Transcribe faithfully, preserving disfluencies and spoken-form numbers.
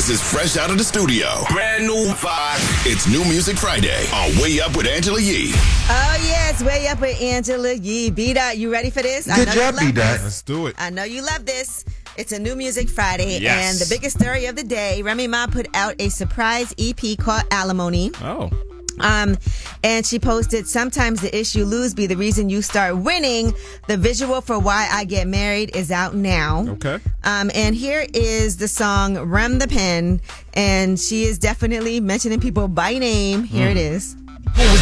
This is fresh out of the studio. Brand new vibe. It's New Music Friday on Way Up with Angela Yee. Oh, yes. Way Up with Angela Yee. B-Dot, you ready for this? Good job, B-Dot. Let's do it. I know you love this. It's a New Music Friday, Yes. and the biggest story of the day, Remy Ma put out a surprise E P called Alimony. Oh. Um, and she posted, sometimes the issue you lose be the reason you start winning. The visual for Why I Get Married is out now. Okay. Um, and here is the song Rem the Pen, and she is definitely mentioning people by name. Here Mm. it is. Who was